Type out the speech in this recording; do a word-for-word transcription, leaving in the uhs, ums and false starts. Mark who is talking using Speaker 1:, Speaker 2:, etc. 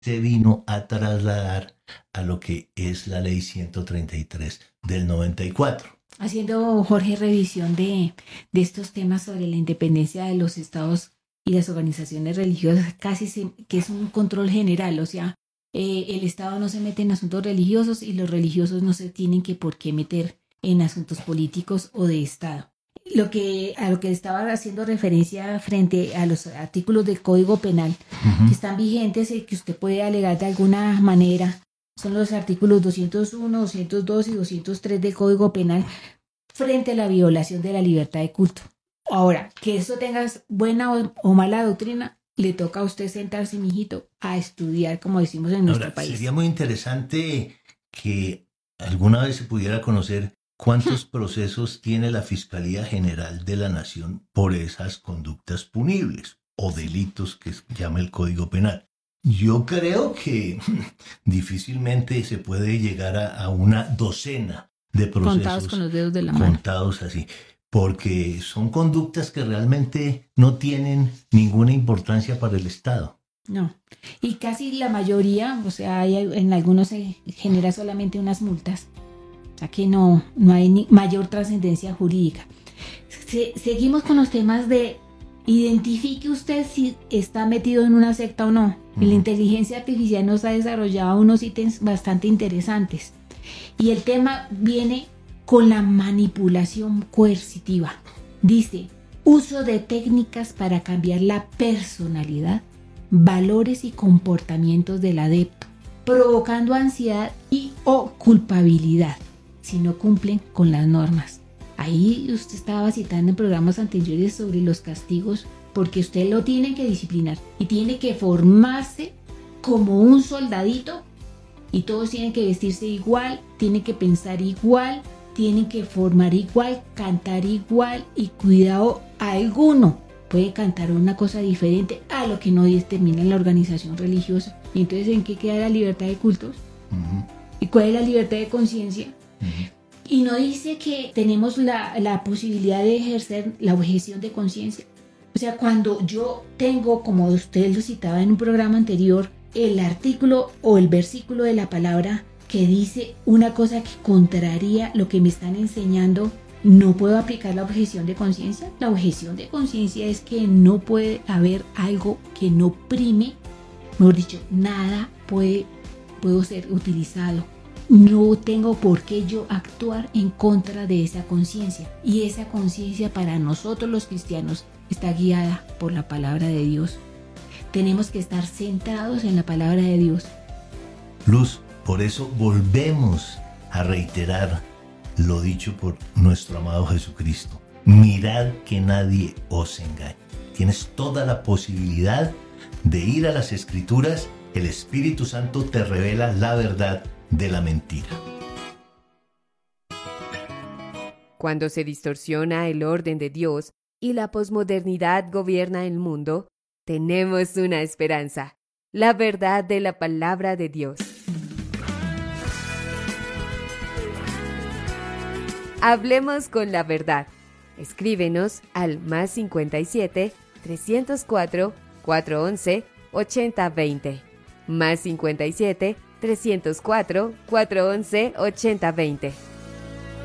Speaker 1: se vino a trasladar a lo que es la ley ciento treinta y tres del noventa y cuatro.
Speaker 2: Haciendo, Jorge, revisión de, de estos temas sobre la independencia de los estados y las organizaciones religiosas, casi se, que es un control general, o sea, eh, el Estado no se mete en asuntos religiosos y los religiosos no se tienen que por qué meter en asuntos políticos o de Estado. Lo que, a lo que estaba haciendo referencia frente a los artículos del Código Penal uh-huh. que están vigentes y que usted puede alegar de alguna manera, son los artículos doscientos uno, doscientos dos y doscientos tres del Código Penal frente a la violación de la libertad de culto. Ahora, que eso tengas buena o, o mala doctrina, le toca a usted sentarse, mijito, a estudiar, como decimos en nuestro
Speaker 1: Ahora,
Speaker 2: país.
Speaker 1: Sería muy interesante que alguna vez se pudiera conocer cuántos procesos tiene la Fiscalía General de la Nación por esas conductas punibles o delitos que llama el Código Penal. Yo creo que difícilmente se puede llegar a, a una docena de procesos
Speaker 2: contados con los dedos de la mano.
Speaker 1: Contados así, porque son conductas que realmente no tienen ninguna importancia para el Estado.
Speaker 2: No, y casi la mayoría, o sea, hay, en algunos se genera solamente unas multas, o sea que no, no hay ni mayor trascendencia jurídica. Se, seguimos con los temas de identifique usted si está metido en una secta o no. Uh-huh. La inteligencia artificial nos ha desarrollado unos ítems bastante interesantes. Y el tema viene con la manipulación coercitiva. Dice, uso de técnicas para cambiar la personalidad, valores y comportamientos del adepto, provocando ansiedad y o culpabilidad si no cumplen con las normas. Ahí usted estaba citando en programas anteriores sobre los castigos, porque usted lo tiene que disciplinar y tiene que formarse como un soldadito y todos tienen que vestirse igual, tienen que pensar igual, tienen que formar igual, cantar igual y cuidado, alguno puede cantar una cosa diferente a lo que no determina la organización religiosa. Y entonces, ¿en qué queda la libertad de cultos? Uh-huh. ¿Y cuál es la libertad de conciencia? Uh-huh. Y no dice que tenemos la, la posibilidad de ejercer la objeción de conciencia. O sea, cuando yo tengo, como usted lo citaba en un programa anterior, el artículo o el versículo de la palabra que dice una cosa que contraría lo que me están enseñando, ¿no puedo aplicar la objeción de conciencia? La objeción de conciencia es que no puede haber algo que no prime, mejor dicho, nada puede, puedo ser utilizado. No tengo por qué yo actuar en contra de esa conciencia. Y esa conciencia para nosotros los cristianos está guiada por la palabra de Dios. Tenemos que estar centrados en la palabra de Dios.
Speaker 1: Luz, por eso volvemos a reiterar lo dicho por nuestro amado Jesucristo. Mirad que nadie os engañe. Tienes toda la posibilidad de ir a las Escrituras. El Espíritu Santo te revela la verdad de la mentira.
Speaker 3: Cuando se distorsiona el orden de Dios y la posmodernidad gobierna el mundo, tenemos una esperanza, la verdad de la palabra de Dios. Hablemos con la verdad. Escríbenos al más cincuenta y siete, trescientos cuatro, cuatrocientos once, ochenta veinte. Más cincuenta y siete, trescientos cuatro, cuatrocientos once, ochenta veinte.